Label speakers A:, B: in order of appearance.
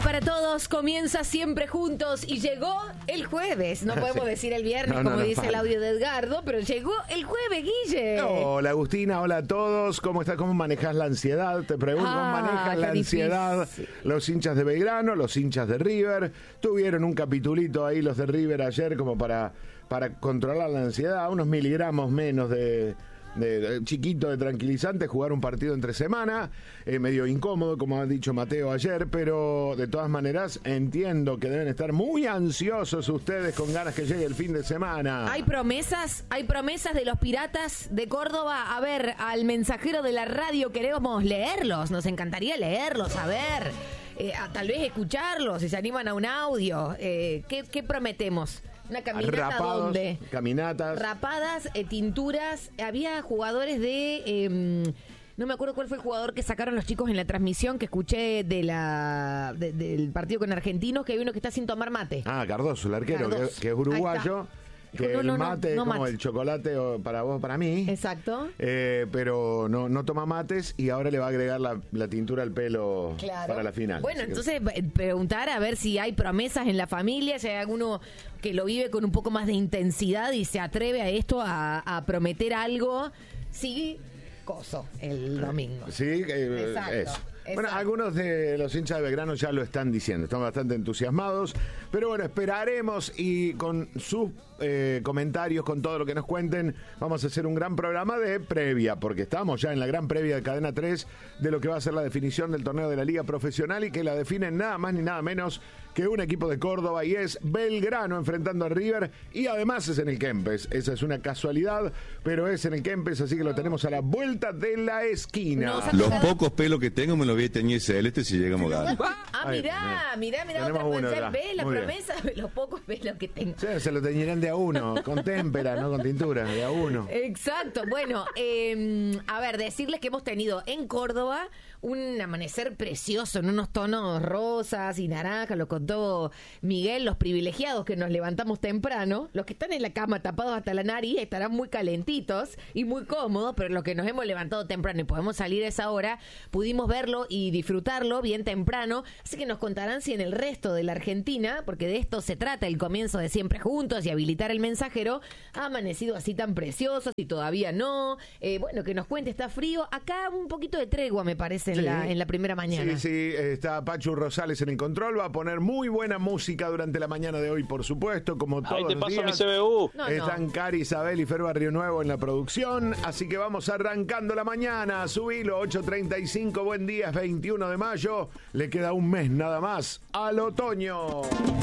A: para todos, comienza Siempre Juntos y llegó el jueves. No podemos decir el viernes como dice el audio de Edgardo, pero llegó el jueves, Guille.
B: Hola Agustina, hola a todos. ¿Cómo estás? ¿Cómo manejas la ansiedad? Te pregunto, ¿cómo manejan la ansiedad difícil. Los hinchas de Belgrano, los hinchas de River? Tuvieron un capitulito ahí los de River ayer como para controlar la ansiedad, unos miligramos menos de chiquito de tranquilizante, jugar un partido entre semana, medio incómodo como ha dicho Mateo ayer, pero de todas maneras entiendo que deben estar muy ansiosos ustedes con ganas que llegue el fin de semana.
A: Hay promesas de los Piratas de Córdoba. A ver, al mensajero de la radio queremos leerlos, nos encantaría leerlos, a ver, tal vez escucharlos, si se animan a un audio. ¿Qué prometemos? ¿Una caminata?
B: Rapados,
A: ¿dónde?
B: Caminatas.
A: Rapadas, tinturas. Había jugadores de... no me acuerdo cuál fue el jugador que sacaron los chicos en la transmisión que escuché del partido con Argentinos, que hay uno que está sin tomar mate.
B: Cardoso, el arquero, que es uruguayo. Que el mate es como el chocolate para vos, para mí.
A: Exacto.
B: Pero no toma mates y ahora le va a agregar la tintura al pelo para la final.
A: Bueno, entonces preguntar a ver si hay promesas en la familia, si hay alguno que lo vive con un poco más de intensidad y se atreve a esto, a prometer algo. Sí, coso, el domingo.
B: Sí,
A: exacto.
B: Eso. Bueno, algunos de los hinchas de Belgrano ya lo están diciendo, están bastante entusiasmados, pero bueno, esperaremos y con sus comentarios, con todo lo que nos cuenten, vamos a hacer un gran programa de previa, porque estamos ya en la gran previa de Cadena 3 de lo que va a ser la definición del torneo de la Liga Profesional y que la definen nada más ni nada menos que un equipo de Córdoba y es Belgrano enfrentando a River y además es en el Kempes. Esa es una casualidad, pero es en el Kempes, así que lo tenemos a la vuelta de la esquina.
C: Los pocos pelos que tengo me los voy a teñir celeste si llegamos a ganar.
A: Mirá, otra puede ser, ¿ves la promesa? Los pocos pelos que tengo.
B: Sí, se lo teñirán de a uno, con témpera, no con tintura, de a uno.
A: Exacto, bueno, a ver, decirles que hemos tenido en Córdoba un amanecer precioso, en unos tonos rosas y naranjas, lo contó Miguel, los privilegiados que nos levantamos temprano, los que están en la cama tapados hasta la nariz estarán muy calentitos y muy cómodos, pero los que nos hemos levantado temprano y podemos salir a esa hora, pudimos verlo y disfrutarlo bien temprano, así que nos contarán si en el resto de la Argentina, porque de esto se trata el comienzo de Siempre Juntos y habilitar el mensajero, ha amanecido así tan precioso, si todavía no, bueno, que nos cuente, está frío, acá un poquito de tregua me parece en la primera mañana.
B: Sí, está Pachu Rosales en el control, va a poner muy buena música durante la mañana de hoy, por supuesto, como todos los días.
D: Ahí te paso mi CBU.
B: Están Cari, Isabel y Fer Barrio Nuevo en la producción, así que vamos arrancando la mañana, subilo, 8:35, buen día, es 21 de mayo, le queda un mes nada más al otoño.